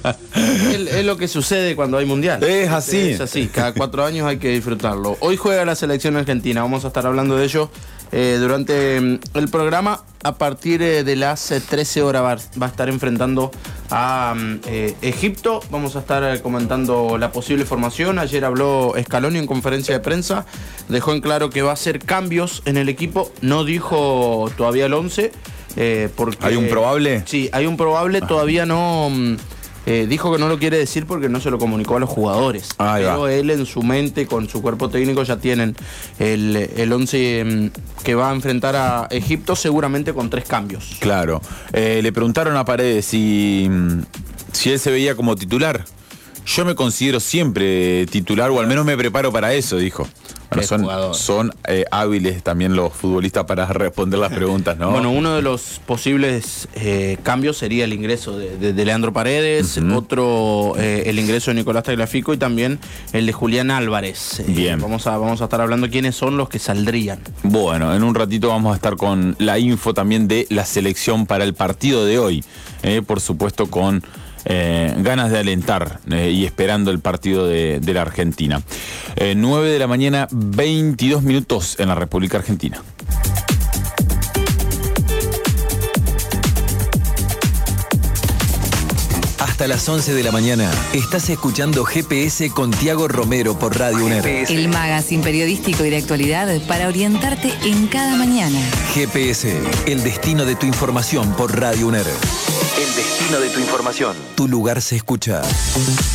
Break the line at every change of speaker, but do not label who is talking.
Es lo que sucede cuando hay mundial.
Es así.
Es así, cada 4 años hay que disfrutarlo. Hoy juega la selección argentina, vamos a estar hablando de ello durante el programa. A partir de las 13 horas va a estar enfrentando a Egipto. Vamos a estar comentando la posible formación. Ayer habló Scaloni en conferencia de prensa. Dejó en claro que va a hacer cambios en el equipo. No dijo todavía el 11. Porque,
¿Hay un probable?
Sí, hay un probable. Todavía no... dijo que no lo quiere decir porque no se lo comunicó a los jugadores. Pero él en su mente, con su cuerpo técnico, ya tienen el 11 que va a enfrentar a Egipto, seguramente con 3 cambios.
Claro. Le preguntaron a Paredes si él se veía como titular. Yo me considero siempre titular, o al menos me preparo para eso, dijo. Bueno, son hábiles también los futbolistas para responder las preguntas, ¿no?
Bueno, uno de los posibles cambios sería el ingreso de Leandro Paredes, otro el ingreso de Nicolás Tagliafico y también el de Julián Álvarez.
Bien.
Vamos a estar hablando quiénes son los que saldrían.
Bueno, en un ratito vamos a estar con la info también de la selección para el partido de hoy. Por supuesto con... ganas de alentar y esperando el partido de la Argentina. 9 de la mañana, 22 minutos en la República Argentina.
Hasta las 11 de la mañana estás escuchando GPS con Tiago Romero por Radio UNER.
El magazine periodístico y de actualidad para orientarte en cada mañana.
GPS, el destino de tu información por Radio UNER. El destino de tu información. Tu lugar se escucha.